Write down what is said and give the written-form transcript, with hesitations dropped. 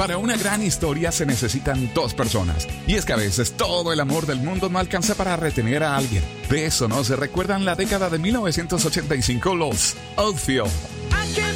Para una gran historia se necesitan dos personas. Y es que a veces todo el amor del mundo no alcanza para retener a alguien. De eso no se recuerdan la década de 1985 los Outfield.